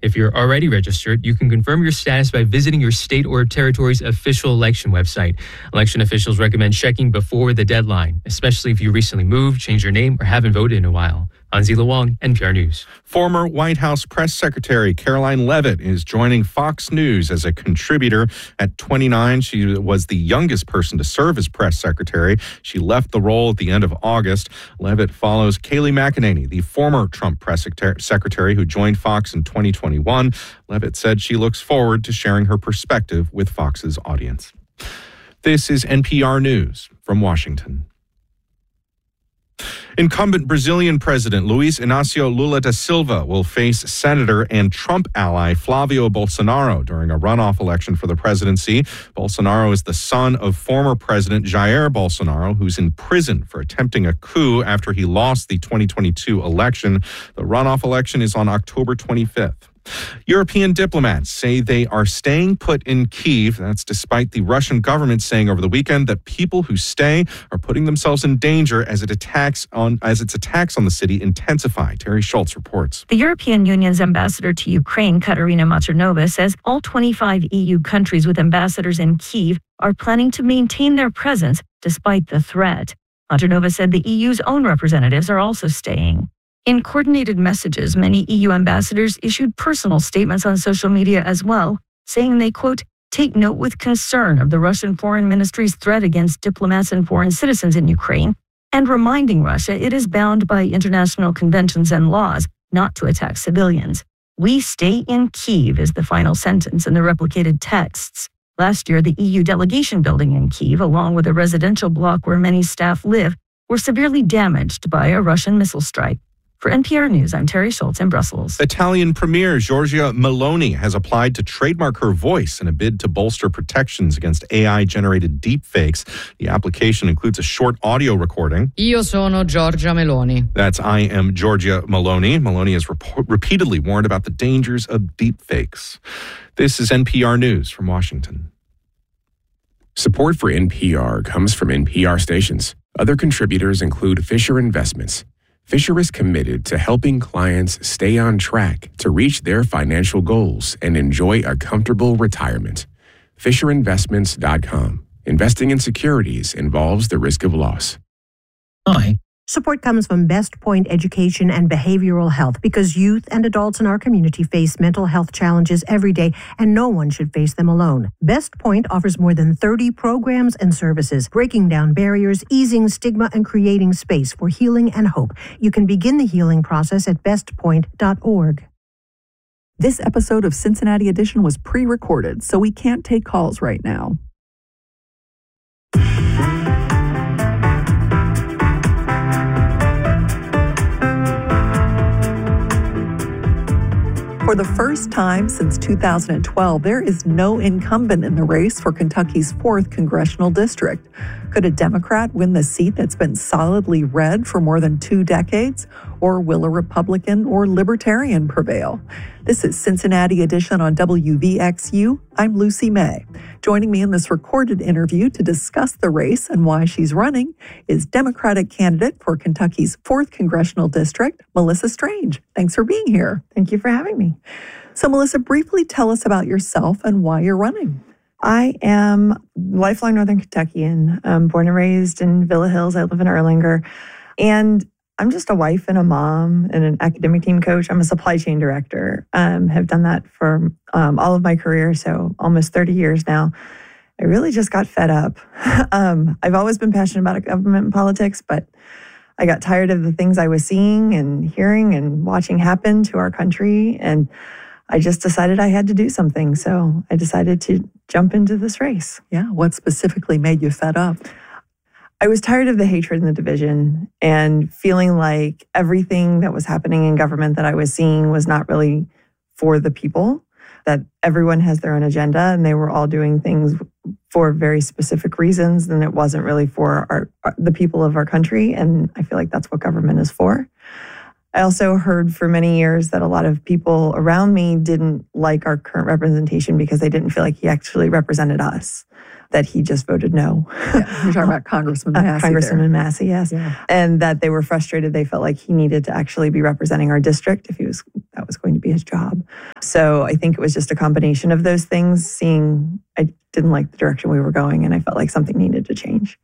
If you're already registered, you can confirm your status by visiting your state or territory's official election website. Election officials recommend checking before the deadline, especially if you recently moved, changed your name, or haven't voted in a while. Anzila Wong, NPR News. Former White House Press Secretary Caroline Leavitt is joining Fox News as a contributor. At 29, she was the youngest person to serve as press secretary. She left the role at the end of August. Leavitt follows Kayleigh McEnany, the former Trump press secretary who joined Fox in 2021. Leavitt said she looks forward to sharing her perspective with Fox's audience. This is NPR News from Washington. Incumbent Brazilian President Luiz Inácio Lula da Silva will face Senator and Trump ally Flávio Bolsonaro during a runoff election for the presidency. Bolsonaro is the son of former President Jair Bolsonaro, who's in prison for attempting a coup after he lost the 2022 election. The runoff election is on October 25th. European diplomats say they are staying put in Kyiv. That's despite the Russian government saying over the weekend that people who stay are putting themselves in danger as its attacks on the city intensify. Terry Schultz reports. The European Union's ambassador to Ukraine, Katarina Maternova, says all 25 EU countries with ambassadors in Kyiv are planning to maintain their presence despite the threat. Maternova said the EU's own representatives are also staying. In coordinated messages, many EU ambassadors issued personal statements on social media as well, saying they, quote, take note with concern of the Russian Foreign Ministry's threat against diplomats and foreign citizens in Ukraine, and reminding Russia it is bound by international conventions and laws not to attack civilians. We stay in Kyiv is the final sentence in the replicated texts. Last year, the EU delegation building in Kyiv, along with a residential block where many staff live, were severely damaged by a Russian missile strike. For NPR News, I'm Terry Schultz in Brussels. Italian Premier Giorgia Meloni has applied to trademark her voice in a bid to bolster protections against AI-generated deepfakes. The application includes a short audio recording. Io sono Giorgia Meloni. That's I am Giorgia Meloni. Meloni has repeatedly warned about the dangers of deepfakes. This is NPR News from Washington. Support for NPR comes from NPR stations. Other contributors include Fisher Investments. Fisher is committed to helping clients stay on track to reach their financial goals and enjoy a comfortable retirement. FisherInvestments.com. Investing in securities involves the risk of loss. Hi. Support comes from Best Point Education and Behavioral Health because youth and adults in our community face mental health challenges every day, and no one should face them alone. Best Point offers more than 30 programs and services, breaking down barriers, easing stigma, and creating space for healing and hope. You can begin the healing process at bestpoint.org. This episode of Cincinnati Edition was pre-recorded, so we can't take calls right now. For the first time since 2012, there is no incumbent in the race for Kentucky's 4th congressional district. Could a Democrat win the seat that's been solidly red for more than 2 decades? Or will a Republican or Libertarian prevail? This is Cincinnati Edition on WVXU. I'm Lucy May. Joining me in this recorded interview to discuss the race and why she's running is Democratic candidate for Kentucky's 4th congressional district, Melissa Strange. Thanks for being here. Thank you for having me. So, Melissa, briefly tell us about yourself and why you're running. I am lifelong Northern Kentuckian, born and raised in Villa Hills. I live in Erlanger. And I'm just a wife and a mom and an academic team coach. I'm a supply chain director. Have done that for all of my career, so almost 30 years now. I really just got fed up. I've always been passionate about government and politics, but I got tired of the things I was seeing and hearing and watching happen to our country, and I just decided I had to do something. So I decided to jump into this race. Yeah, what specifically made you fed up? I was tired of the hatred and the division and feeling like everything that was happening in government that I was seeing was not really for the people, that everyone has their own agenda and they were all doing things for very specific reasons, and it wasn't really for the people of our country. And I feel like that's what government is for. I also heard for many years that a lot of people around me didn't like our current representation because they didn't feel like he actually represented us. that he just voted no. Yeah, you're talking about Congressman Massey. Congressman Massey, yes. Yeah. And that they were frustrated. They felt like he needed to actually be representing our district if that was going to be his job. So I think it was just a combination of those things, I didn't like the direction we were going, and I felt like something needed to change.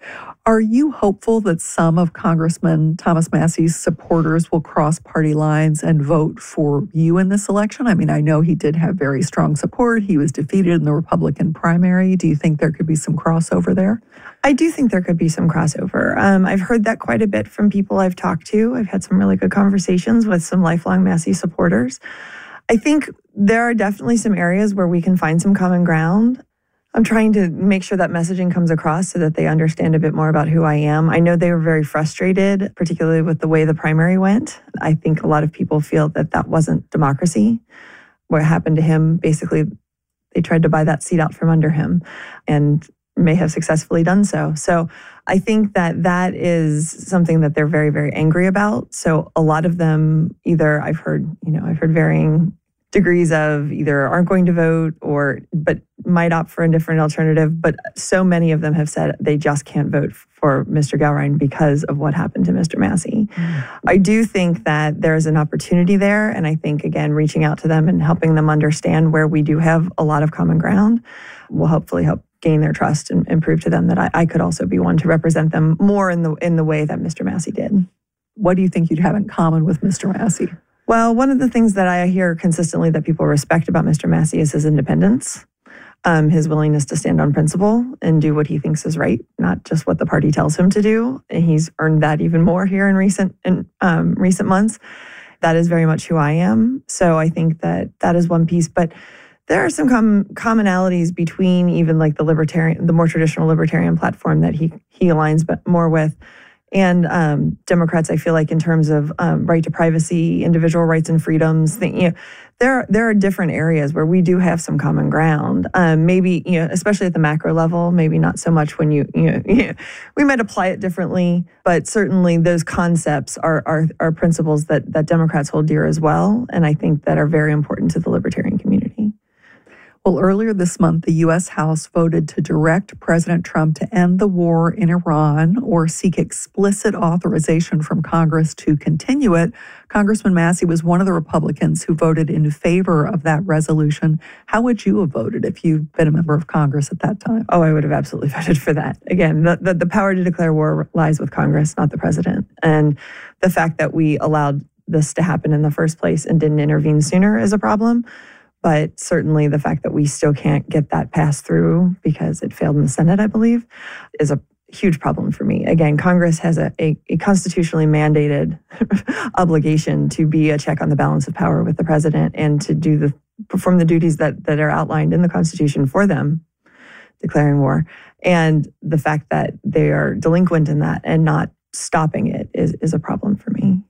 Are you hopeful that some of Congressman Thomas Massey's supporters will cross party lines and vote for you in this election? I mean, I know he did have very strong support. He was defeated in the Republican primary. Do you think there could be some crossover there? I do think there could be some crossover. I've heard that quite a bit from people I've talked to. I've had some really good conversations with some lifelong Massey supporters. I think there are definitely some areas where we can find some common ground. I'm trying to make sure that messaging comes across so that they understand a bit more about who I am. I know they were very frustrated, particularly with the way the primary went. I think a lot of people feel that that wasn't democracy. What happened to him, basically, they tried to buy that seat out from under him and may have successfully done so. So I think that is something that they're very, very angry about. So a lot of them either I've heard varying degrees of either aren't going to vote but might opt for a different alternative. But so many of them have said they just can't vote for Mr. Gilrein because of what happened to Mr. Massey. I do think that there's an opportunity there. And I think, again, reaching out to them and helping them understand where we do have a lot of common ground will hopefully help gain their trust and prove to them that I could also be one to represent them more in the way that Mr. Massey did. What do you think you'd have in common with Mr. Massey? Well, one of the things that I hear consistently that people respect about Mr. Massey is his independence, his willingness to stand on principle and do what he thinks is right, not just what the party tells him to do. And he's earned that even more here in recent months. That is very much who I am. So I think that is one piece. But there are some commonalities between even like the more traditional libertarian platform that he aligns more with. And Democrats, I feel like in terms of right to privacy, individual rights and freedoms, there are different areas where we do have some common ground. Maybe especially at the macro level, maybe not so much when we might apply it differently, but certainly those concepts are principles that Democrats hold dear as well, and I think that are very important to the libertarian community. Well, earlier this month, the U.S. House voted to direct President Trump to end the war in Iran or seek explicit authorization from Congress to continue it. Congressman Massey was one of the Republicans who voted in favor of that resolution. How would you have voted if you'd been a member of Congress at that time? Oh, I would have absolutely voted for that. Again, the power to declare war lies with Congress, not the president. And the fact that we allowed this to happen in the first place and didn't intervene sooner is a problem. But certainly the fact that we still can't get that passed through because it failed in the Senate, I believe, is a huge problem for me. Again, Congress has a constitutionally mandated obligation to be a check on the balance of power with the president and to perform the duties that are outlined in the Constitution for them, declaring war. And the fact that they are delinquent in that and not stopping it is a problem for me.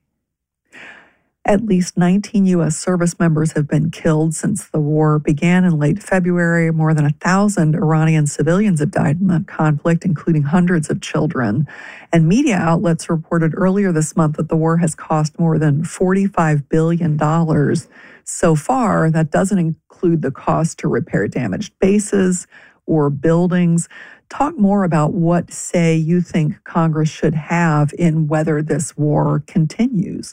At least 19 U.S. service members have been killed since the war began in late February. More than 1,000 Iranian civilians have died in the conflict, including hundreds of children. And media outlets reported earlier this month that the war has cost more than $45 billion so far. That doesn't include the cost to repair damaged bases or buildings. Talk more about what say you think Congress should have in whether this war continues.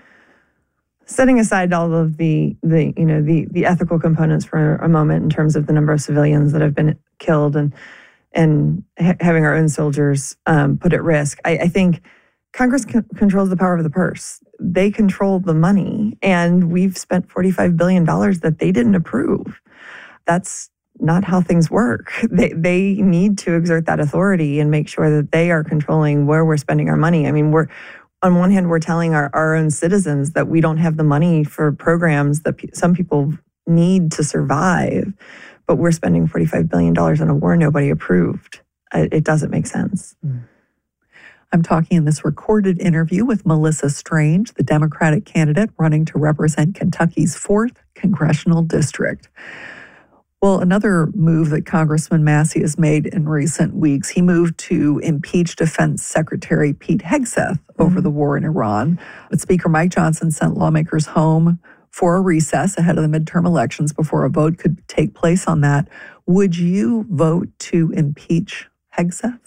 Setting aside all of the ethical components for a moment in terms of the number of civilians that have been killed and having our own soldiers put at risk, I think Congress controls the power of the purse. They control the money, and we've spent $45 billion that they didn't approve. That's not how things work. They need to exert that authority and make sure that they are controlling where we're spending our money. I mean, on one hand, we're telling our own citizens that we don't have the money for programs that some people need to survive, but we're spending $45 billion on a war nobody approved. It doesn't make sense. I'm talking in this recorded interview with Melissa Strange, the Democratic candidate running to represent Kentucky's 4th congressional district. Well, another move that Congressman Massey has made in recent weeks, he moved to impeach Defense Secretary Pete Hegseth over the war in Iran. But Speaker Mike Johnson sent lawmakers home for a recess ahead of the midterm elections before a vote could take place on that. Would you vote to impeach Hegseth?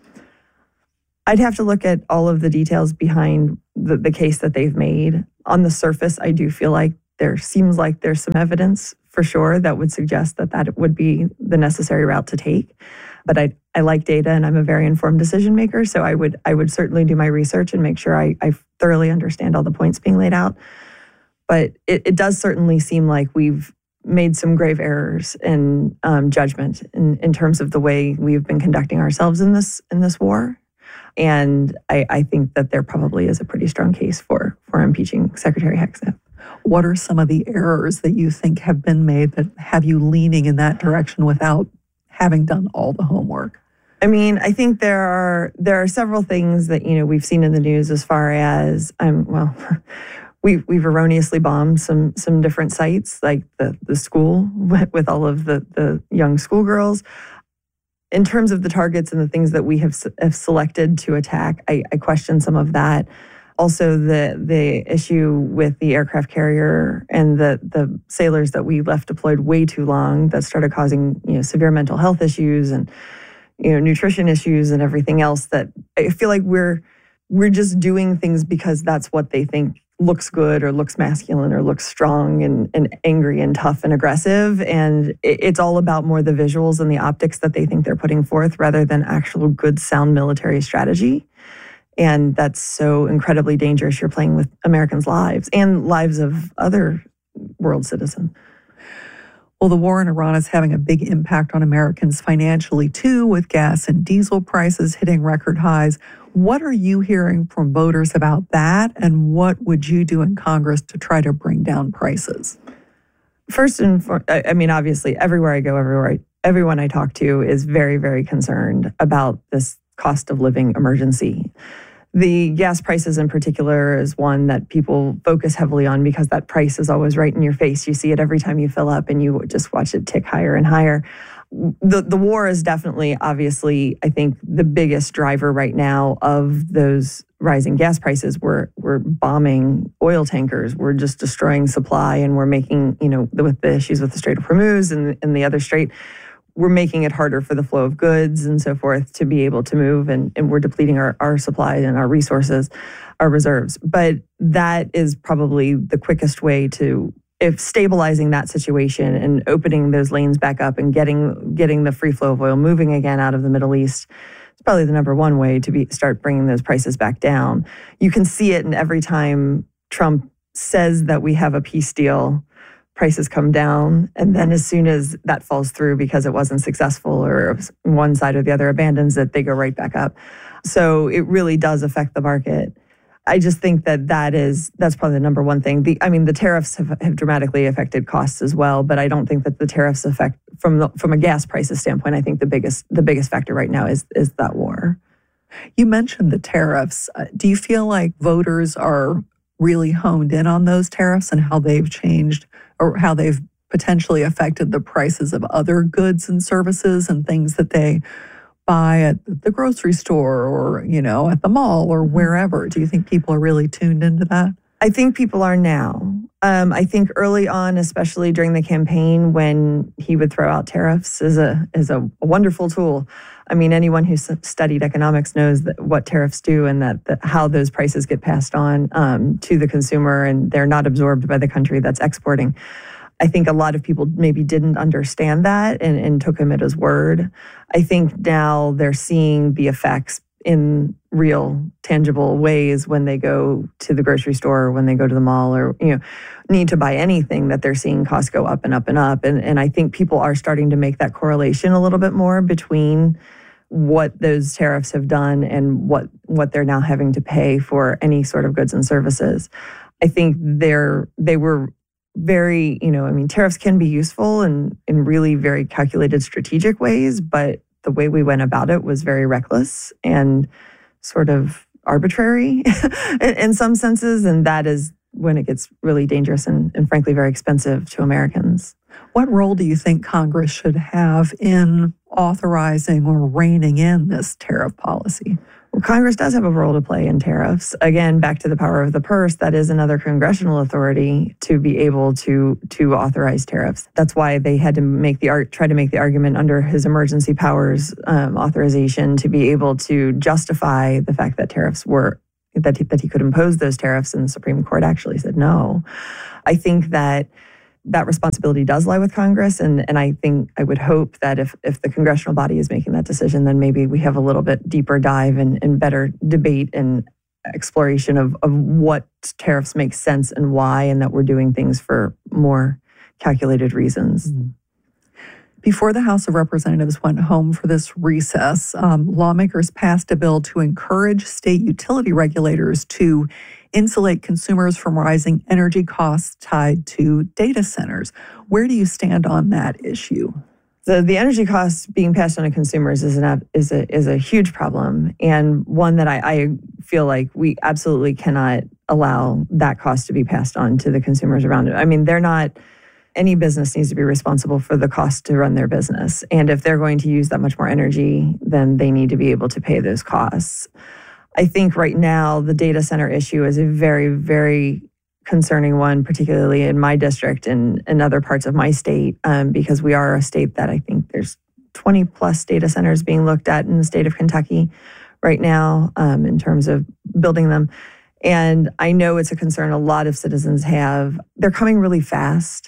I'd have to look at all of the details behind the case that they've made. On the surface, I do feel like seems like there's some evidence for sure that would suggest that would be the necessary route to take. But I like data and I'm a very informed decision maker. So I would certainly do my research and make sure I thoroughly understand all the points being laid out. But it does certainly seem like we've made some grave errors in judgment in terms of the way we've been conducting ourselves in this war. And I think that there probably is a pretty strong case for impeaching Secretary Hegseth. What are some of the errors that you think have been made that have you leaning in that direction without having done all the homework? I mean, I think there are several things that we've seen in the news as far as we've erroneously bombed some different sites like the school with all of the young schoolgirls. In terms of the targets and the things that we have selected to attack, I question some of that. Also, the issue with the aircraft carrier and the sailors that we left deployed way too long that started causing severe mental health issues and nutrition issues and everything else. That I feel like we're just doing things because that's what they think looks good or looks masculine or looks strong and angry and tough and aggressive. And it's all about more the visuals and the optics that they think they're putting forth rather than actual good, sound military strategy. And that's so incredibly dangerous. You're playing with Americans' lives and lives of other world citizens. Well, the war in Iran is having a big impact on Americans financially, too, with gas and diesel prices hitting record highs. What are you hearing from voters about that? And what would you do in Congress to try to bring down prices? First and foremost, I mean, obviously, everywhere I go, everyone I talk to is very, very concerned about this cost of living emergency. The gas prices in particular is one that people focus heavily on because that price is always right in your face. You see it every time you fill up and you just watch it tick higher and higher. The war is definitely, obviously, I think the biggest driver right now of those rising gas prices. We're bombing oil tankers. We're just destroying supply, and we're making, with the issues with the Strait of Hormuz and the other strait, we're making it harder for the flow of goods and so forth to be able to move, and we're depleting our supply and our resources, our reserves. But that is probably the quickest way to, if stabilizing that situation and opening those lanes back up and getting the free flow of oil moving again out of the Middle East, it's probably the number one way to start bringing those prices back down. You can see it in every time Trump says that we have a peace deal, prices come down. And then as soon as that falls through because it wasn't successful or one side or the other abandons it, they go right back up. So it really does affect the market. I just think that's probably the number one thing. The tariffs have dramatically affected costs as well, but I don't think that the tariffs affect from a gas prices standpoint. I think the biggest factor right now is that war. You mentioned the tariffs. Do you feel like voters are really honed in on those tariffs and how they've changed or how they've potentially affected the prices of other goods and services and things that they buy at the grocery store or, at the mall or wherever? Do you think people are really tuned into that? I think people are now. I think early on, especially during the campaign, when he would throw out tariffs is a wonderful tool. I mean, anyone who's studied economics knows what tariffs do and that how those prices get passed on to the consumer, and they're not absorbed by the country that's exporting. I think a lot of people maybe didn't understand that and took him at his word. I think now they're seeing the effects in real, tangible ways when they go to the grocery store or when they go to the mall or, need to buy anything, that they're seeing costs go up and up and up. And I think people are starting to make that correlation a little bit more between what those tariffs have done and what they're now having to pay for any sort of goods and services. I think they were very, tariffs can be useful in really very calculated strategic ways, but the way we went about it was very reckless and sort of arbitrary in some senses. And that is when it gets really dangerous and frankly, very expensive to Americans. What role do you think Congress should have in authorizing or reining in this tariff policy? Well, Congress does have a role to play in tariffs. Again, back to the power of the purse, that is another congressional authority to be able to authorize tariffs. That's why they had to try to make the argument under his emergency powers authorization to be able to justify the fact that tariffs were, that he could impose those tariffs, and the Supreme Court actually said no. I think that responsibility does lie with Congress. And I would hope that if the congressional body is making that decision, then maybe we have a little bit deeper dive and better debate and exploration of what tariffs make sense and why, and that we're doing things for more calculated reasons. Mm-hmm. Before the House of Representatives went home for this recess, lawmakers passed a bill to encourage state utility regulators to insulate consumers from rising energy costs tied to data centers. Where do you stand on that issue? The energy costs being passed on to consumers is a huge problem, and one that I feel like we absolutely cannot allow that cost to be passed on to the consumers around it. I mean, any business needs to be responsible for the cost to run their business, and if they're going to use that much more energy, then they need to be able to pay those costs. I think right now the data center issue is a very, very concerning one, particularly in my district and other parts of my state, because we are a state that I think there's 20 plus data centers being looked at in the state of Kentucky right now in terms of building them. And I know it's a concern a lot of citizens have. They're coming really fast,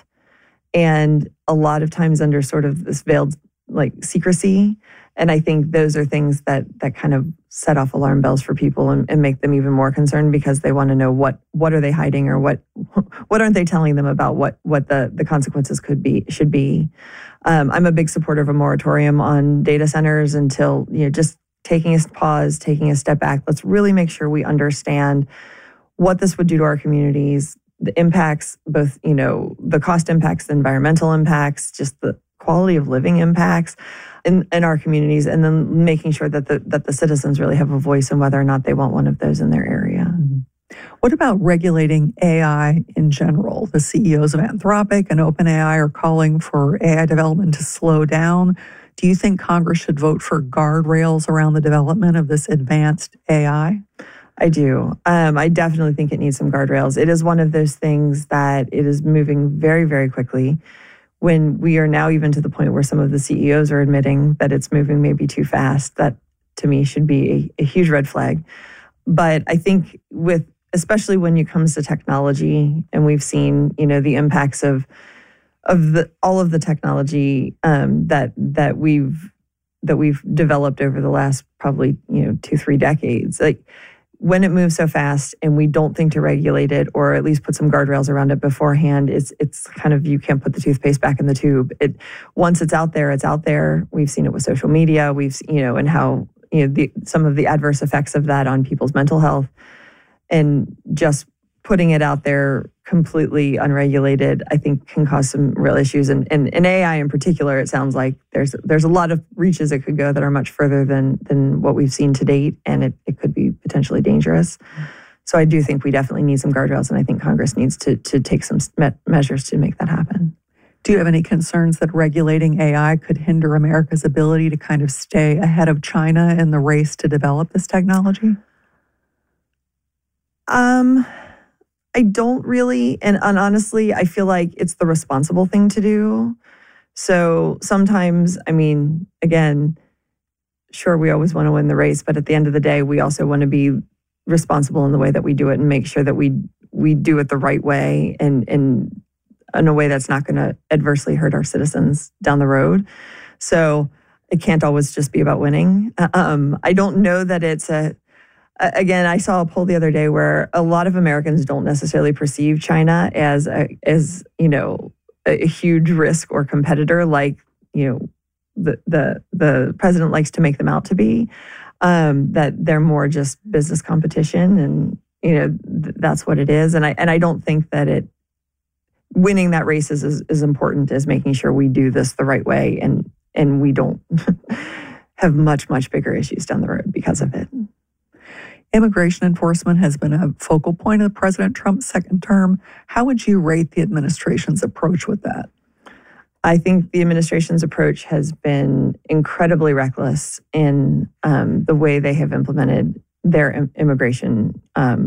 and a lot of times under sort of this veiled secrecy. And I think those are things that kind of set off alarm bells for people and make them even more concerned, because they want to know what are they hiding, or what aren't they telling them about what the consequences should be. I'm a big supporter of a moratorium on data centers until, just taking a pause, taking a step back. Let's really make sure we understand what this would do to our communities, the impacts, both, the cost impacts, the environmental impacts, just the quality of living impacts in our communities, and then making sure that the citizens really have a voice in whether or not they want one of those in their area. Mm-hmm. What about regulating AI in general? The CEOs of Anthropic and OpenAI are calling for AI development to slow down. Do you think Congress should vote for guardrails around the development of this advanced AI? I do. I definitely think it needs some guardrails. It is one of those things that it is moving very, very quickly, when we are now even to the point where some of the CEOs are admitting that it's moving maybe too fast. That to me should be a huge red flag. But I think especially when it comes to technology, and we've seen, the impacts of all of the technology that we've developed over the last probably 2-3 decades. When it moves so fast and we don't think to regulate it, or at least put some guardrails around it beforehand, it's kind of, you can't put the toothpaste back in the tube. Once it's out there, it's out there. We've seen it with social media. And how some of the adverse effects of that on people's mental health, and just putting it out there completely unregulated, I think can cause some real issues. And in AI in particular, it sounds like there's a lot of reaches it could go that are much further than what we've seen to date, and it could be potentially dangerous. So I do think we definitely need some guardrails, and I think Congress needs to take some measures to make that happen. Do you have any concerns that regulating AI could hinder America's ability to kind of stay ahead of China in the race to develop this technology? I don't really, and honestly, I feel like it's the responsible thing to do. So sometimes, again, sure, we always want to win the race, but at the end of the day, we also want to be responsible in the way that we do it, and make sure that we do it the right way, and in a way that's not going to adversely hurt our citizens down the road. So it can't always just be about winning. I don't know that it's again, I saw a poll the other day where a lot of Americans don't necessarily perceive China as a huge risk or competitor, like the president likes to make them out to be. That they're more just business competition, and that's what it is. And I don't think that winning that race is as important as making sure we do this the right way, and we don't have much bigger issues down the road because of it. Immigration enforcement has been a focal point of President Trump's second term. How would you rate the administration's approach with that? I think the administration's approach has been incredibly reckless in the way they have implemented their immigration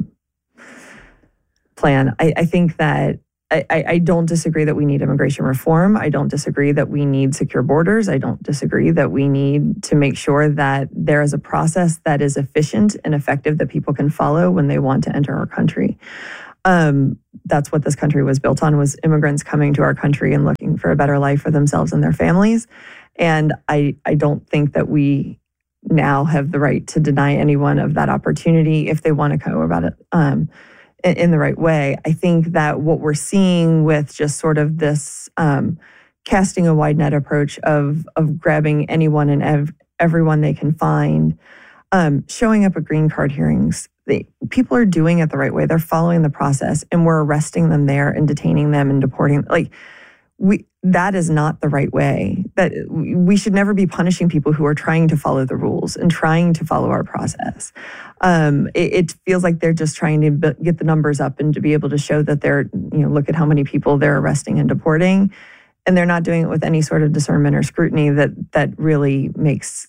plan. I think that I don't disagree that we need immigration reform. I don't disagree that we need secure borders. I don't disagree that we need to make sure that there is a process that is efficient and effective that people can follow when they want to enter our country. That's what this country was built on, was immigrants coming to our country and looking for a better life for themselves and their families. And I don't think that we now have the right to deny anyone of that opportunity if they want to go about it in the right way. I think that what we're seeing with just sort of this casting a wide net approach of grabbing anyone and everyone they can find, showing up at green card hearings, people are doing it the right way. They're following the process, and we're arresting them there and detaining them and deporting. That is not the right way. That we should never be punishing people who are trying to follow the rules and trying to follow our process. It feels like they're just trying to get the numbers up and to be able to show that they're, look at how many people they're arresting and deporting, and they're not doing it with any sort of discernment or scrutiny that really makes,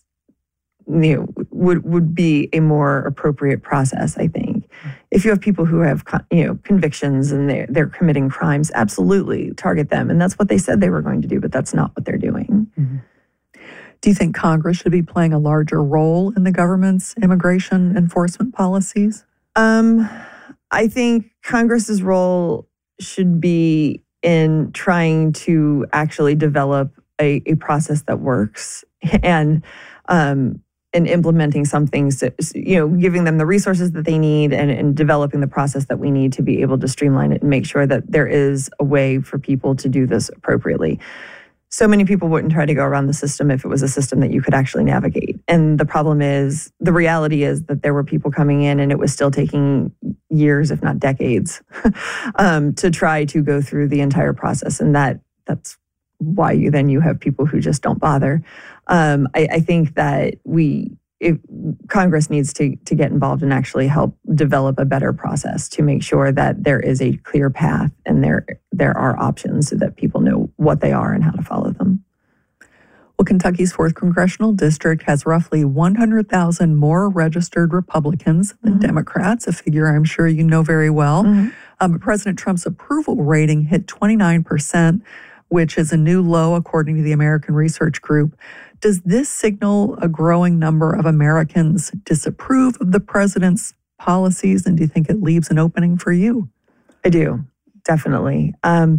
would be a more appropriate process, I think. If you have people who have, convictions and they're committing crimes, absolutely target them. And that's what they said they were going to do, but that's not what they're doing. Mm-hmm. Do you think Congress should be playing a larger role in the government's immigration enforcement policies? I think Congress's role should be in trying to actually develop a process that works and implementing some things, giving them the resources that they need and developing the process that we need to be able to streamline it and make sure that there is a way for people to do this appropriately. So many people wouldn't try to go around the system if it was a system that you could actually navigate. And the reality is that there were people coming in and it was still taking years, if not decades, to try to go through the entire process. And that's why you have people who just don't bother. I think that Congress needs to get involved and actually help develop a better process to make sure that there is a clear path and there are options so that people know what they are and how to follow them. Well, Kentucky's 4th Congressional District has roughly 100,000 more registered Republicans than Democrats, a figure I'm sure you know very well. But President Trump's approval rating hit 29%, which is a new low according to the American Research Group. Does this signal a growing number of Americans disapprove of the president's policies, and do you think it leaves an opening for you? I do, definitely. I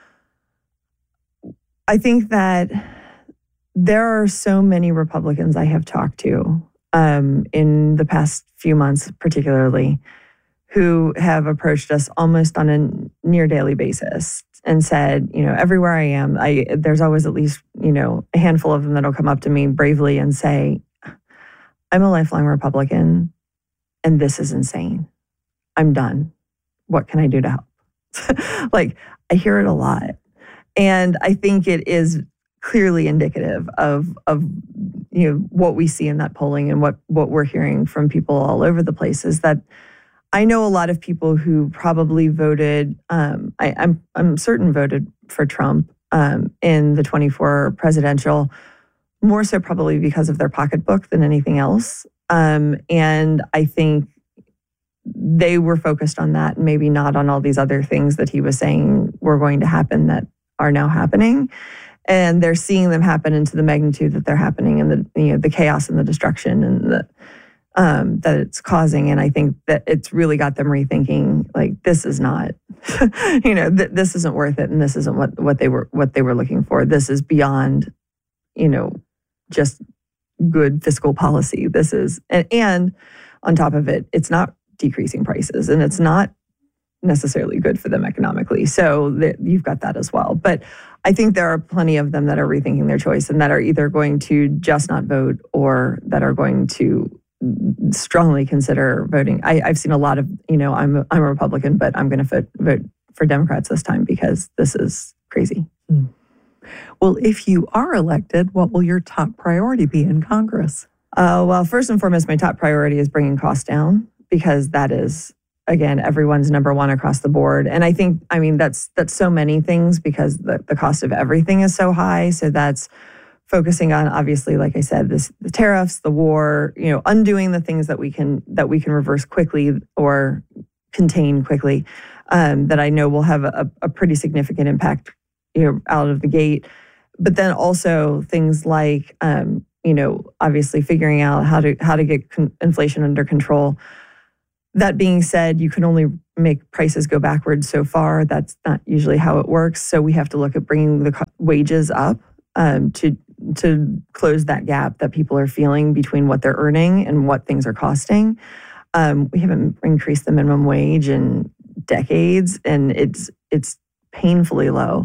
think that there are so many Republicans I have talked to in the past few months particularly who have approached us almost on a near daily basis and said, everywhere I am, there's always at least, a handful of them that'll come up to me bravely and say, I'm a lifelong Republican and this is insane. I'm done. What can I do to help? I hear it a lot. And I think it is clearly indicative of what we see in that polling and what we're hearing from people all over the place is that I know a lot of people who probably voted, I'm certain voted for Trump in the 24 presidential, more so probably because of their pocketbook than anything else. And I think they were focused on that, maybe not on all these other things that he was saying were going to happen that are now happening. And they're seeing them happen into the magnitude that they're happening and the chaos and the destruction and that it's causing. And I think that it's really got them rethinking, this is not, this isn't worth it. And this isn't what they were looking for. This is beyond, just good fiscal policy. This is, and on top of it, it's not decreasing prices and it's not necessarily good for them economically. So you've got that as well. But I think there are plenty of them that are rethinking their choice and that are either going to just not vote or that are going to strongly consider voting. I've seen a lot of, I'm a Republican, but I'm going to vote for Democrats this time because this is crazy. Well, if you are elected, what will your top priority be in Congress? Well, first and foremost, my top priority is bringing costs down because that is again, everyone's number one across the board. And I think, that's so many things because the cost of everything is so high. So that's focusing on, obviously, like I said, the tariffs, the war, undoing the things that we can reverse quickly or contain quickly, that I know will have a pretty significant impact, out of the gate. But then also things like, obviously figuring out how to get inflation under control. That being said, you can only make prices go backwards so far. That's not usually how it works. So we have to look at bringing the wages up to close that gap that people are feeling between what they're earning and what things are costing. We haven't increased the minimum wage in decades, and it's painfully low.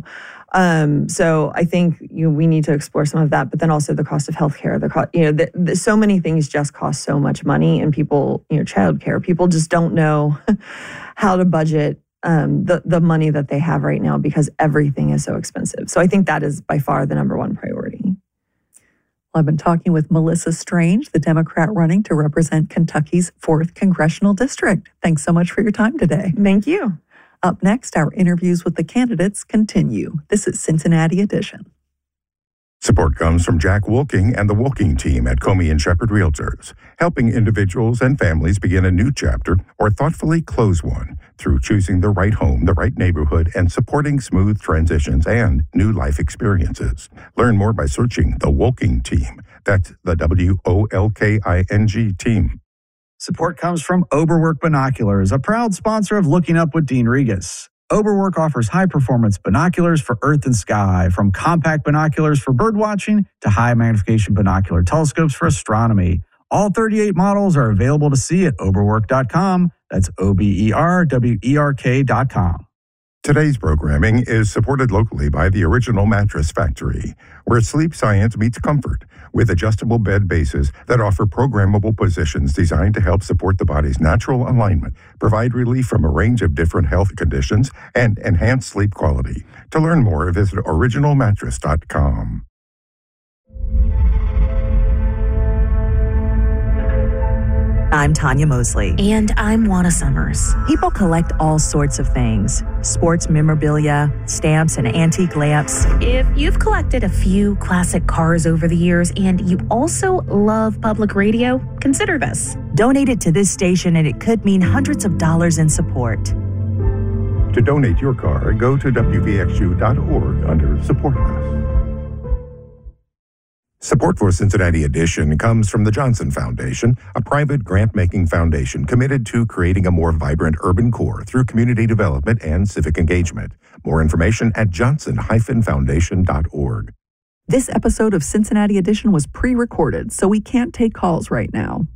So I think we need to explore some of that, but then also the cost of healthcare. So many things just cost so much money, and people, childcare. People just don't know how to budget the money that they have right now because everything is so expensive. So I think that is by far the number one priority. Well, I've been talking with Melissa Strange, the Democrat running to represent Kentucky's 4th Congressional District. Thanks so much for your time today. Thank you. Up next, our interviews with the candidates continue. This is Cincinnati Edition. Support comes from Jack Wolking and the Wolking team at Comey and Shepherd Realtors, helping individuals and families begin a new chapter or thoughtfully close one through choosing the right home, the right neighborhood, and supporting smooth transitions and new life experiences. Learn more by searching the Wolking team. That's the WOLKING team. Support comes from Oberwerk Binoculars, a proud sponsor of Looking Up with Dean Regas. Oberwerk offers high-performance binoculars for earth and sky, from compact binoculars for birdwatching to high-magnification binocular telescopes for astronomy. All 38 models are available to see at oberwerk.com. That's OBERWERK.com. Today's programming is supported locally by the Original Mattress Factory, where sleep science meets comfort, with adjustable bed bases that offer programmable positions designed to help support the body's natural alignment, provide relief from a range of different health conditions, and enhance sleep quality. To learn more, visit originalmattress.com. I'm Tanya Mosley. And I'm Juana Summers. People collect all sorts of things: sports memorabilia, stamps, and antique lamps. If you've collected a few classic cars over the years and you also love public radio, consider this. Donate it to this station and it could mean hundreds of dollars in support. To donate your car, go to WVXU.org under Support Us. Support for Cincinnati Edition comes from the Johnson Foundation, a private grant-making foundation committed to creating a more vibrant urban core through community development and civic engagement. More information at johnson-foundation.org. This episode of Cincinnati Edition was pre-recorded, so we can't take calls right now.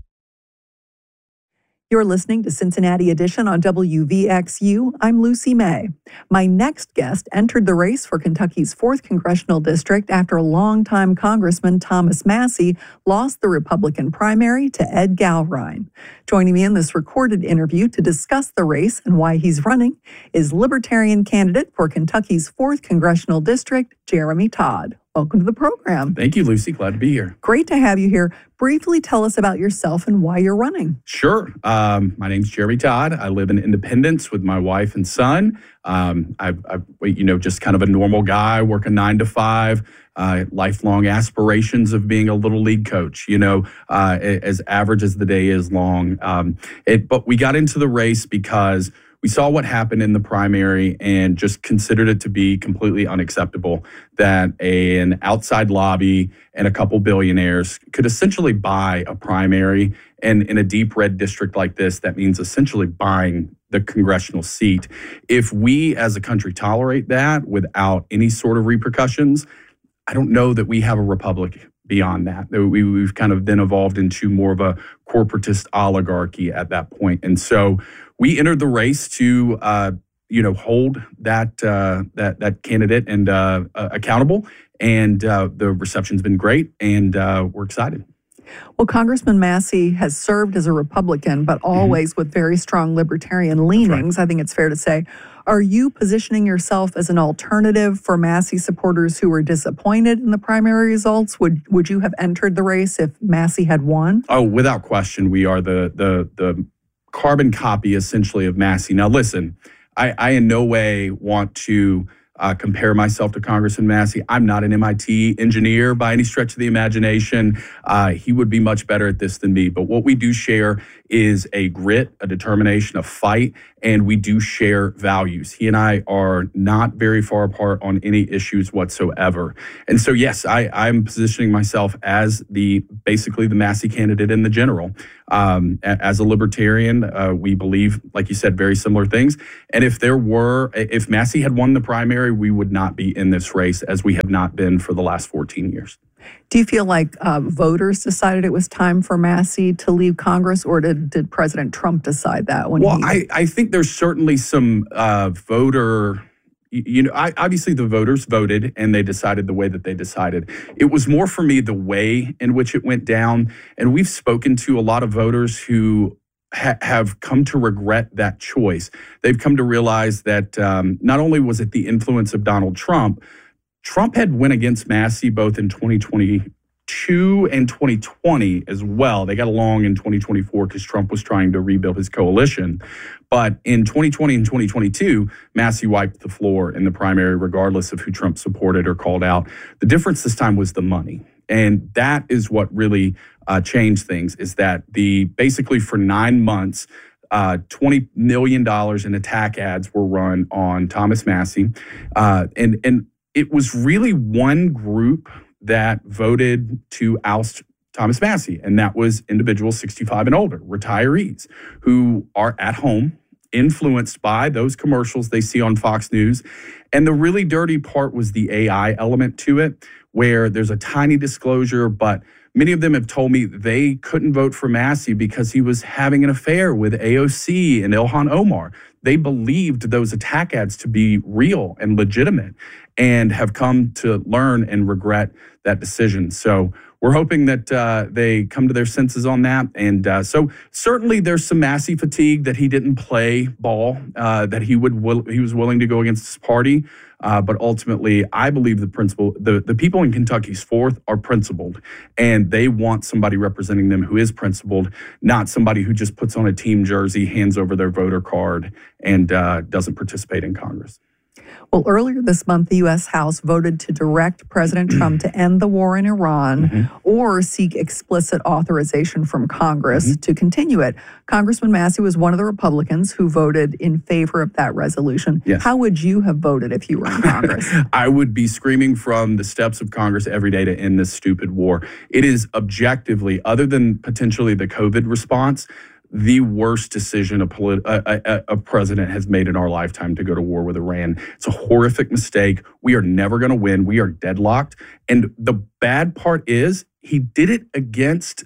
You're listening to Cincinnati Edition on WVXU. I'm Lucy May. My next guest entered the race for Kentucky's 4th Congressional District after longtime Congressman Thomas Massie lost the Republican primary to Ed Gallrein. Joining me in this recorded interview to discuss the race and why he's running is Libertarian candidate for Kentucky's 4th Congressional District, Jeremy Todd. Welcome to the program. Thank you, Lucy. Glad to be here. Great to have you here. Briefly tell us about yourself and why you're running. Sure. My name's Jeremy Todd. I live in Independence with my wife and son. I'm just kind of a normal guy, working 9 to 5, lifelong aspirations of being a little league coach, as average as the day is long. But we got into the race because we saw what happened in the primary and just considered it to be completely unacceptable that an outside lobby and a couple billionaires could essentially buy a primary. And in a deep red district like this, that means essentially buying the congressional seat. If we as a country tolerate that without any sort of repercussions, I don't know that we have a republic beyond that. We've kind of then evolved into more of a corporatist oligarchy at that point. And so we entered the race to, hold that candidate and accountable. And the reception's been great, and we're excited. Well, Congressman Massie has served as a Republican, but always with very strong libertarian leanings, right. I think it's fair to say. Are you positioning yourself as an alternative for Massie supporters who were disappointed in the primary results? Would you have entered the race if Massie had won? Oh, without question, we are the carbon copy, essentially, of Massey. Now, listen, I in no way want to compare myself to Congressman Massey. I'm not an MIT engineer by any stretch of the imagination. He would be much better at this than me. But what we do share is a grit, a determination, a fight, and we do share values. He and I are not very far apart on any issues whatsoever. And so, yes, I'm positioning myself as basically the Massey candidate in the general. As a libertarian, we believe, like you said, very similar things. And if Massey had won the primary, we would not be in this race, as we have not been for the last 14 years. Do you feel like voters decided it was time for Massey to leave Congress, or did President Trump decide that? I think there's certainly some voter... obviously the voters voted and they decided the way that they decided. It was more for me the way in which it went down. And we've spoken to a lot of voters who have come to regret that choice. They've come to realize that not only was it the influence of Donald Trump, Trump had went against Massey both in 2022 and 2020 as well. They got along in 2024 because Trump was trying to rebuild his coalition. But in 2020 and 2022, Massey wiped the floor in the primary, regardless of who Trump supported or called out. The difference this time was the money. And that is what really changed things, is that basically for 9 months, $20 million in attack ads were run on Thomas Massey. And it was really one group that voted to oust Thomas Massey, and that was individuals 65 and older, retirees, who are at home, influenced by those commercials they see on Fox News. And the really dirty part was the AI element to it, where there's a tiny disclosure, but many of them have told me they couldn't vote for Massey because he was having an affair with AOC and Ilhan Omar. They believed those attack ads to be real and legitimate, and have come to learn and regret that decision. So we're hoping that they come to their senses on that. And so certainly there's some Massey fatigue that he didn't play ball, that he was willing to go against his party. But ultimately, I believe the people in Kentucky's 4th are principled, and they want somebody representing them who is principled, not somebody who just puts on a team jersey, hands over their voter card, and doesn't participate in Congress. Well, earlier this month, the U.S. House voted to direct President Trump to end the war in Iran or seek explicit authorization from Congress to continue it. Congressman Massey was one of the Republicans who voted in favor of that resolution. Yes. How would you have voted if you were in Congress? I would be screaming from the steps of Congress every day to end this stupid war. It is objectively, other than potentially the COVID response, the worst decision a president has made in our lifetime to go to war with Iran. It's a horrific mistake. We are never going to win. We are deadlocked. And the bad part is he did it against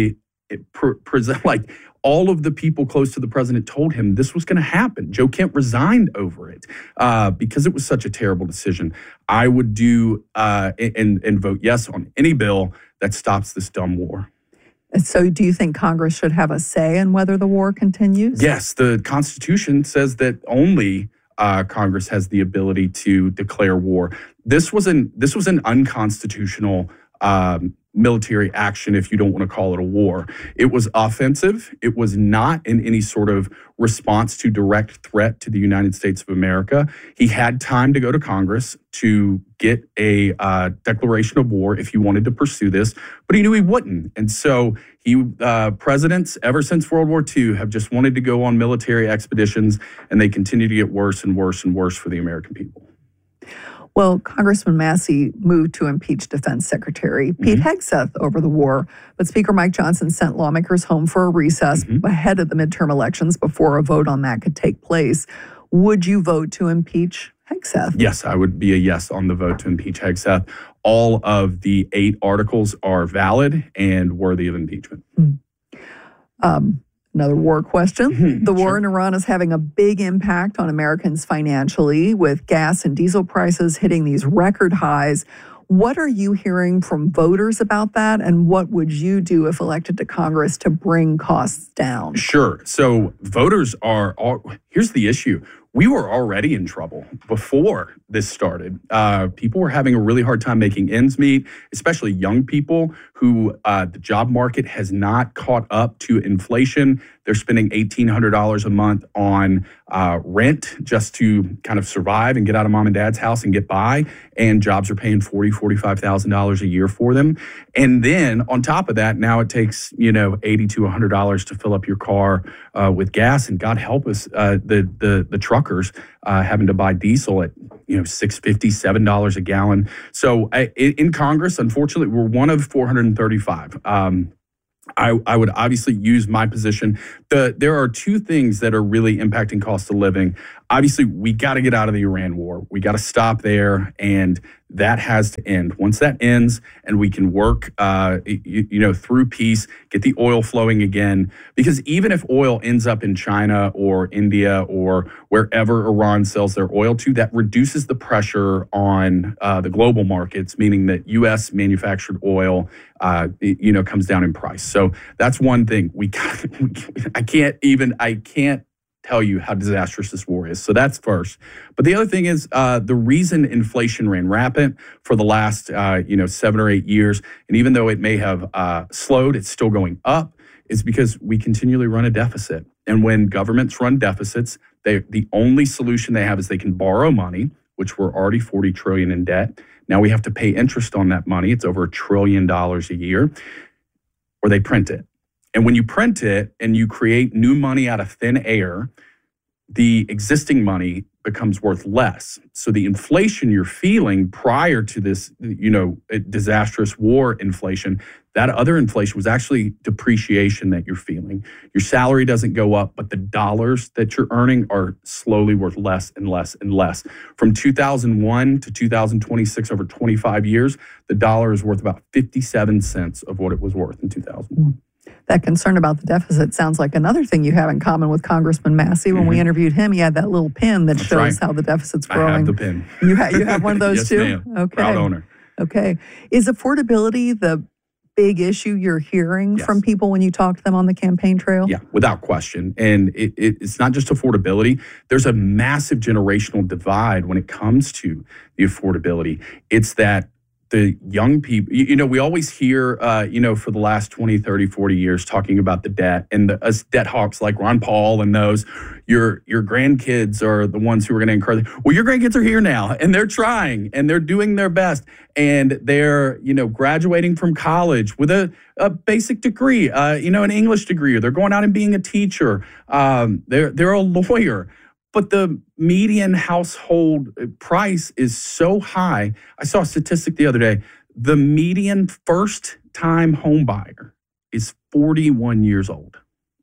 all of the people close to the president told him this was going to happen. Joe Kemp resigned over it because it was such a terrible decision. I would do and vote yes on any bill that stops this dumb war. So do you think Congress should have a say in whether the war continues? Yes, the Constitution says that only Congress has the ability to declare war. This was an unconstitutional military action, if you don't want to call it a war. It was offensive. It was not in any sort of response to direct threat to the United States of America. He had time to go to Congress to get a declaration of war if he wanted to pursue this, but he knew he wouldn't. And so presidents ever since World War II have just wanted to go on military expeditions, and they continue to get worse and worse and worse for the American people. Well, Congressman Massey moved to impeach Defense Secretary Pete Hegseth over the war, but Speaker Mike Johnson sent lawmakers home for a recess ahead of the midterm elections before a vote on that could take place. Would you vote to impeach Hegseth? Yes, I would be a yes on the vote to impeach Hegseth. All of the 8 articles are valid and worthy of impeachment. Another war question. The war in Iran is having a big impact on Americans financially, with gas and diesel prices hitting these record highs. What are you hearing from voters about that, and what would you do if elected to Congress to bring costs down? Sure. So voters here's the issue. we were already in trouble before this started. People were having a really hard time making ends meet, especially young people who the job market has not caught up to inflation. They're spending $1,800 a month on rent just to kind of survive and get out of mom and dad's house and get by. And jobs are paying $40,000, $45,000 a year for them. And then on top of that, now it takes, $80 to $100 to fill up your car with gas. And God help us, the truckers having to buy diesel at, $6.50, $7 a gallon. So in Congress, unfortunately, we're one of 435. I would obviously use my position. There are two things that are really impacting cost of living. Obviously, we got to get out of the Iran war. We got to stop there, and that has to end. Once that ends and we can work through peace, get the oil flowing again, because even if oil ends up in China or India or wherever Iran sells their oil to, that reduces the pressure on the global markets, meaning that U.S. manufactured oil comes down in price. So that's one thing. I can't tell you how disastrous this war is. So that's first. But the other thing is the reason inflation ran rampant for the last 7 or 8 years, and even though it may have slowed, it's still going up, is because we continually run a deficit. And when governments run deficits, the only solution they have is they can borrow money, which we're already $40 trillion in debt. Now we have to pay interest on that money. It's over $1 trillion a year, or they print it. And when you print it and you create new money out of thin air, the existing money becomes worth less. So the inflation you're feeling prior to this, disastrous war inflation, that other inflation was actually depreciation that you're feeling. Your salary doesn't go up, but the dollars that you're earning are slowly worth less and less and less. From 2001 to 2026, over 25 years, the dollar is worth about 57 cents of what it was worth in 2001. That concern about the deficit sounds like another thing you have in common with Congressman Massey. When we interviewed him, he had that little pin that shows how the deficit's growing. I have the pin. You have one of those yes, too? Ma'am. Okay. Proud owner. Okay. Is affordability the big issue you're hearing from people when you talk to them on the campaign trail? Yeah, without question. And it's not just affordability. There's a massive generational divide when it comes to the affordability. It's that the young people, we always hear, for the last 20, 30, 40 years talking about the debt, and us debt hawks like Ron Paul and those, your grandkids are the ones who are going to encourage. Well, your grandkids are here now, and they're trying, and they're doing their best, and they're, graduating from college with a basic degree, an English degree, or they're going out and being a teacher. They're a lawyer. But the median household price is so high. I saw a statistic the other day. The median first-time home buyer is 41 years old.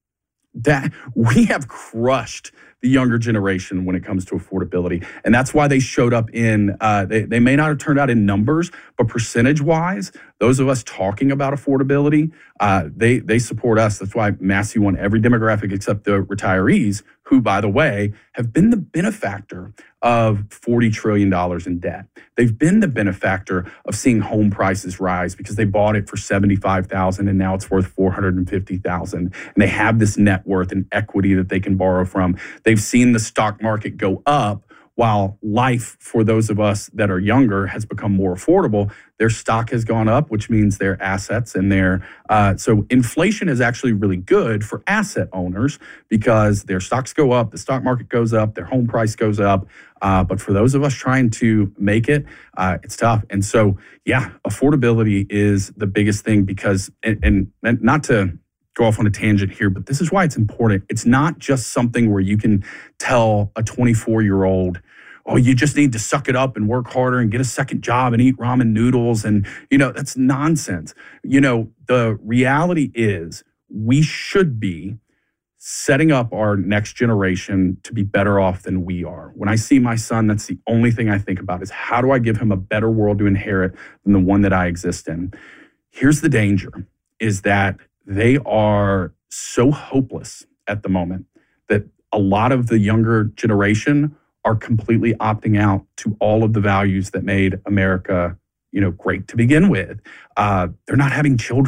That we have crushed the younger generation when it comes to affordability. And that's why they showed up in, they may not have turned out in numbers, but percentage-wise, those of us talking about affordability, they support us. That's why Massey won every demographic except the retirees, who, by the way, have been the benefactor of $40 trillion in debt. They've been the benefactor of seeing home prices rise because they bought it for $75,000 and now it's worth $450,000. And they have this net worth and equity that they can borrow from. They've seen the stock market go up while life for those of us that are younger has become more affordable. Their stock has gone up, which means their assets and so inflation is actually really good for asset owners because their stocks go up, the stock market goes up, their home price goes up. But for those of us trying to make it, it's tough. And so, affordability is the biggest thing because, and not to go off on a tangent here, but this is why it's important. It's not just something where you can tell a 24-year-old, oh, you just need to suck it up and work harder and get a second job and eat ramen noodles. And, that's nonsense. The reality is we should be setting up our next generation to be better off than we are. When I see my son, that's the only thing I think about is how do I give him a better world to inherit than the one that I exist in? Here's the danger, is that they are so hopeless at the moment that a lot of the younger generation are completely opting out to all of the values that made America, great to begin with. They're not having children.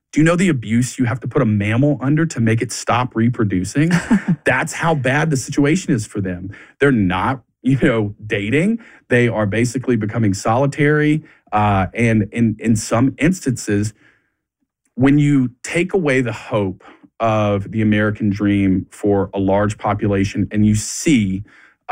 Do you know the abuse you have to put a mammal under to make it stop reproducing? That's how bad the situation is for them. They're not, dating. They are basically becoming solitary. And in some instances, when you take away the hope of the American dream for a large population and you see,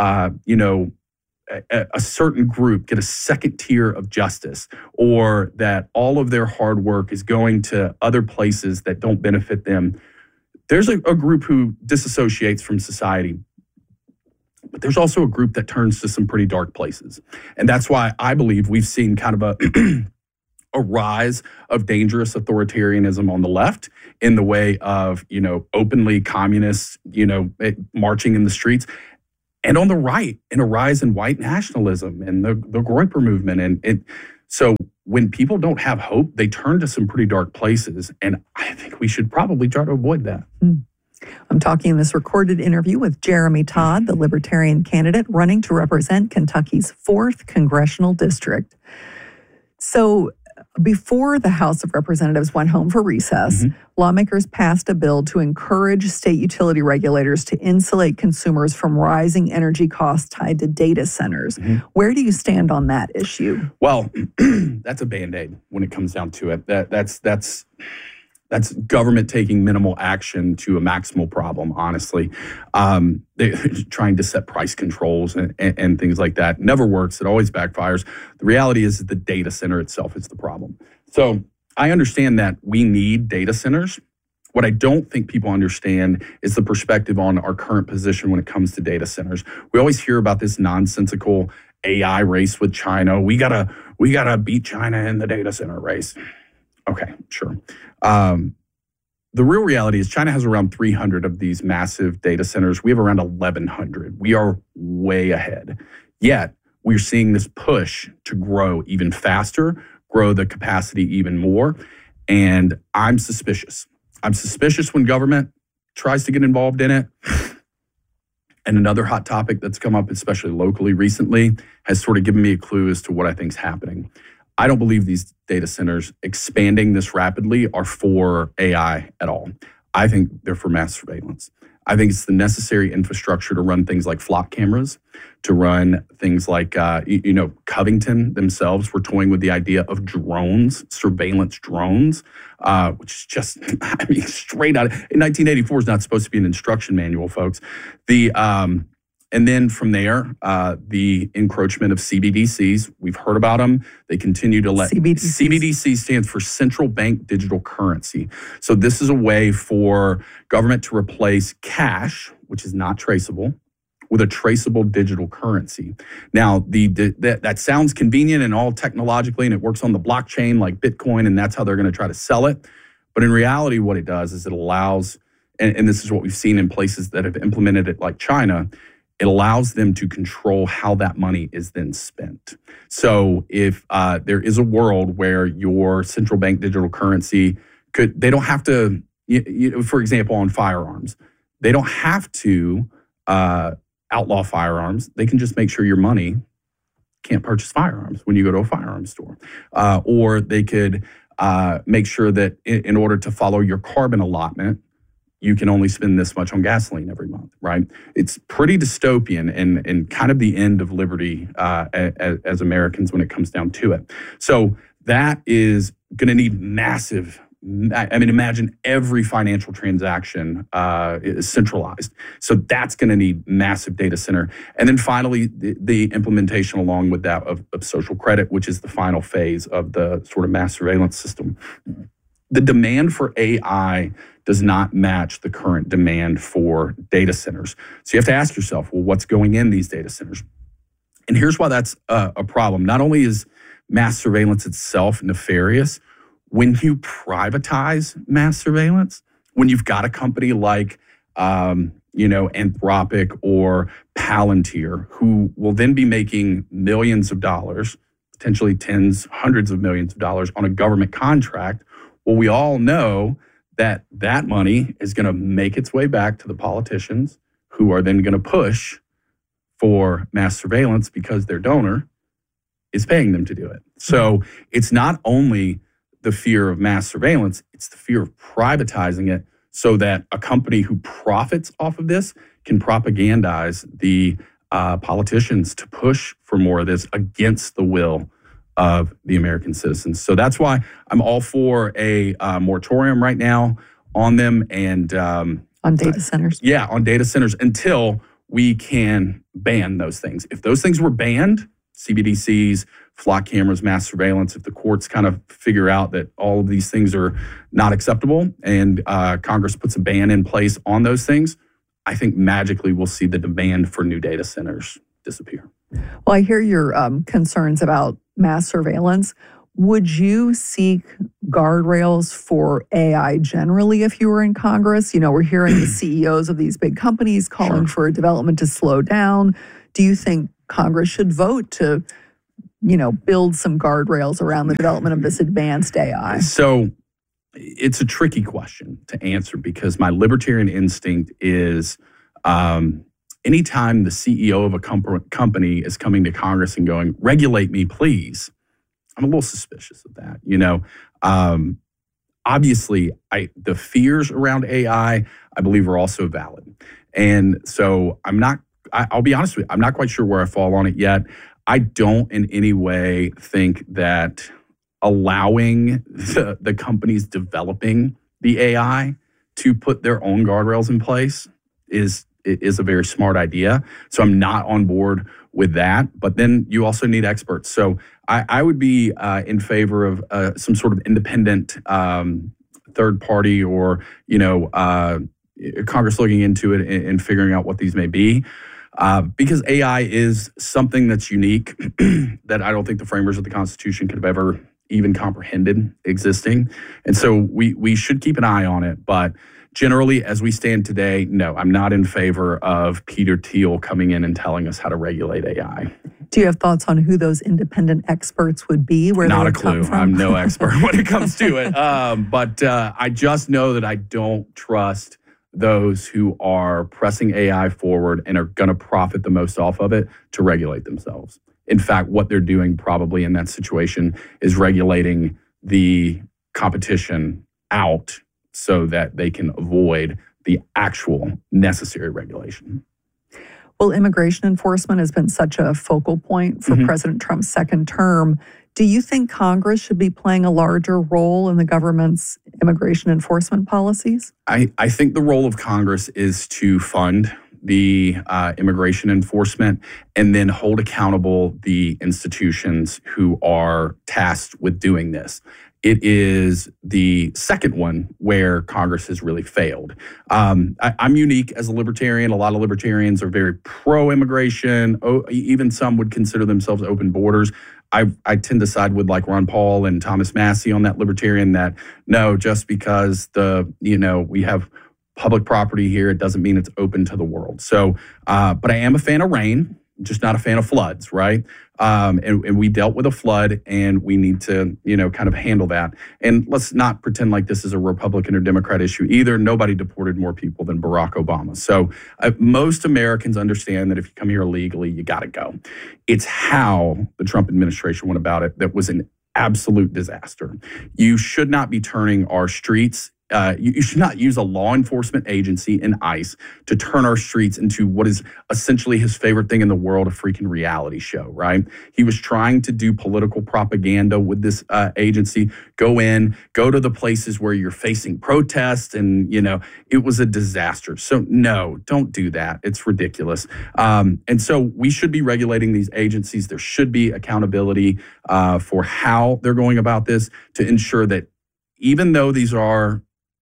a certain group get a second tier of justice, or that all of their hard work is going to other places that don't benefit them, there's a group who disassociates from society. But there's also a group that turns to some pretty dark places. And that's why I believe we've seen kind of a rise of dangerous authoritarianism on the left in the way of, openly communists, marching in the streets. And on the right, in a rise in white nationalism and the Groyper movement. And so when people don't have hope, they turn to some pretty dark places. And I think we should probably try to avoid that. I'm talking in this recorded interview with Jeremy Todd, the Libertarian candidate running to represent Kentucky's 4th Congressional District. So before the House of Representatives went home for recess, lawmakers passed a bill to encourage state utility regulators to insulate consumers from rising energy costs tied to data centers. Where do you stand on that issue? Well, that's a Band-Aid when it comes down to it. That's government taking minimal action to a maximal problem, honestly. They're trying to set price controls and things like that. Never works. It always backfires. The reality is that the data center itself is the problem. So I understand that we need data centers. What I don't think people understand is the perspective on our current position when it comes to data centers. We always hear about this nonsensical AI race with China. We gotta beat China in the data center race. Okay, sure. The real reality is China has around 300 of these massive data centers. We have around 1,100. We are way ahead. Yet, we're seeing this push to grow even faster, grow the capacity even more. And I'm suspicious. I'm suspicious when government tries to get involved in it. And another hot topic that's come up, especially locally recently, has sort of given me a clue as to what I think is happening. I don't believe these data centers expanding this rapidly are for AI at all. I think they're for mass surveillance. I think it's the necessary infrastructure to run things like flock cameras, to run things like, Covington themselves were toying with the idea of drones, surveillance drones, which is just, straight out. In 1984 is not supposed to be an instruction manual, folks. And then from there, the encroachment of CBDCs, we've heard about them. They continue to let CBDC stands for Central Bank Digital Currency. So this is a way for government to replace cash, which is not traceable, with a traceable digital currency. Now, that sounds convenient and all technologically, and it works on the blockchain like Bitcoin, and that's how they're going to try to sell it. But in reality, what it does is it allows, and this is what we've seen in places that have implemented it like China, it allows them to control how that money is then spent. So if there is a world where your central bank digital currency they don't have to, for example, on firearms, they don't have to outlaw firearms. They can just make sure your money can't purchase firearms when you go to a firearms store. Or they could make sure that in order to follow your carbon allotment, you can only spend this much on gasoline every month, right? It's pretty dystopian and kind of the end of liberty as Americans when it comes down to it. So that is going to need massive, imagine every financial transaction is centralized. So that's going to need massive data center. And then finally, the implementation along with that of social credit, which is the final phase of the sort of mass surveillance system. The demand for AI does not match the current demand for data centers. So you have to ask yourself, well, what's going in these data centers? And here's why that's a problem. Not only is mass surveillance itself nefarious, when you privatize mass surveillance, when you've got a company like, Anthropic or Palantir, who will then be making millions of dollars, potentially tens, hundreds of millions of dollars on a government contract, well, we all know that that money is going to make its way back to the politicians who are then going to push for mass surveillance because their donor is paying them to do it. So it's not only the fear of mass surveillance. It's the fear of privatizing it so that a company who profits off of this can propagandize the politicians to push for more of this against the will of the American citizens. So that's why I'm all for a moratorium right now on them and on data centers. Yeah, on data centers until we can ban those things. If those things were banned, CBDCs, flock cameras, mass surveillance, if the courts kind of figure out that all of these things are not acceptable and Congress puts a ban in place on those things, I think magically we'll see the demand for new data centers disappear. Well, I hear your concerns about mass surveillance. Would you seek guardrails for AI generally if you were in Congress? You know, we're hearing the CEOs of these big companies calling for development to slow down. Do you think Congress should vote to, you know, build some guardrails around the development of this advanced AI? So it's a tricky question to answer because my libertarian instinct is anytime the CEO of a company is coming to Congress and going, regulate me, please, I'm a little suspicious of that. You know, obviously, the fears around AI, I believe, are also valid. And so I'll be honest with you, I'm not quite sure where I fall on it yet. I don't in any way think that allowing the companies developing the AI to put their own guardrails in place is a very smart idea. So I'm not on board with that. But then you also need experts. So I would be in favor of some sort of independent third party or, you know, Congress looking into it and figuring out what these may be. Because AI is something that's unique that I don't think the framers of the Constitution could have ever even comprehended existing. And so we should keep an eye on it. But generally, as we stand today, no, I'm not in favor of Peter Thiel coming in and telling us how to regulate AI. Do you have thoughts on who those independent experts would be? Where Not they a would come clue. from? I'm no expert when it comes to it. But I just know that I don't trust those who are pressing AI forward and are going to profit the most off of it to regulate themselves. In fact, what they're doing probably in that situation is regulating the competition out so that they can avoid the actual necessary regulation. Well, immigration enforcement has been such a focal point for President Trump's second term. Do you think Congress should be playing a larger role in the government's immigration enforcement policies? I think the role of Congress is to fund the immigration enforcement and then hold accountable the institutions who are tasked with doing this. It is the second one where Congress has really failed. I'm unique as a libertarian. A lot of libertarians are very pro-immigration. Even some would consider themselves open borders. I tend to side with like Ron Paul and Thomas Massie on that libertarian that no, just because we have public property here, it doesn't mean it's open to the world. So, but I am a fan of rain, just not a fan of floods, right? And we dealt with a flood and we need to, kind of handle that. And let's not pretend like this is a Republican or Democrat issue either. Nobody deported more people than Barack Obama. So most Americans understand that if you come here illegally, you got to go. It's how the Trump administration went about it that was an absolute disaster. You should not be turning our streets you should not use a law enforcement agency in ICE to turn our streets into what is essentially his favorite thing in the world, a freaking reality show, right? He was trying to do political propaganda with this agency, go to the places where you're facing protests, and, it was a disaster. So no, don't do that. It's ridiculous. And so we should be regulating these agencies. There should be accountability for how they're going about this to ensure that even though these are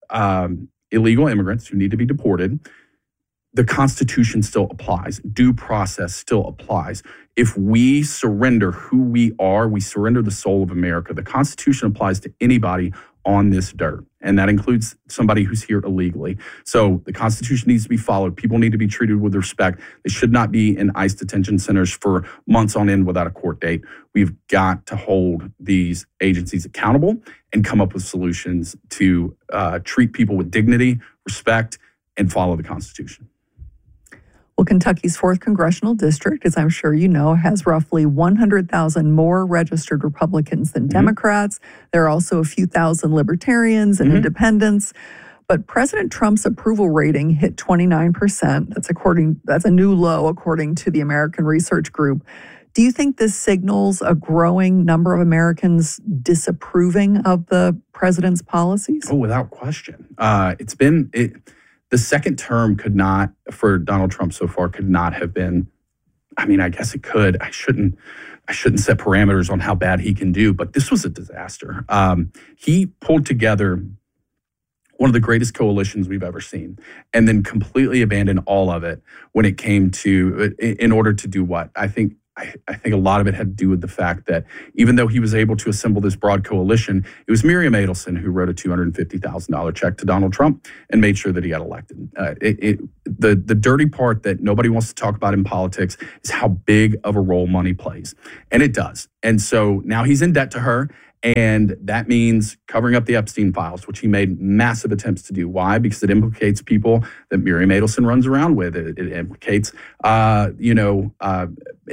illegal immigrants who need to be deported, the Constitution still applies. Due process still applies. If we surrender who we are, we surrender the soul of America. The Constitution applies to anybody on this dirt, and that includes somebody who's here illegally. So the Constitution needs to be followed. People need to be treated with respect. They should not be in ICE detention centers for months on end without a court date. We've got to hold these agencies accountable and come up with solutions to treat people with dignity, respect, and follow the Constitution. Well, Kentucky's 4th Congressional District, as I'm sure you know, has roughly 100,000 more registered Republicans than Democrats. There are also a few thousand libertarians and independents. But President Trump's approval rating hit 29%. That's a new low, according to the American Research Group. Do you think this signals a growing number of Americans disapproving of the president's policies? Oh, without question. The second term for Donald Trump so far could not have been, I guess it could. I shouldn't set parameters on how bad he can do, but this was a disaster. He pulled together one of the greatest coalitions we've ever seen, and then completely abandoned all of it when it came to, in order to do what? I think a lot of it had to do with the fact that even though he was able to assemble this broad coalition, it was Miriam Adelson who wrote a $250,000 check to Donald Trump and made sure that he got elected. The dirty part that nobody wants to talk about in politics is how big of a role money plays. And it does. And so now he's in debt to her. And that means covering up the Epstein files, which he made massive attempts to do. Why? Because it implicates people that Miriam Adelson runs around with. It implicates,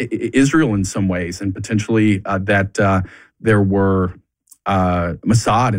Israel in some ways, and potentially that there were Mossad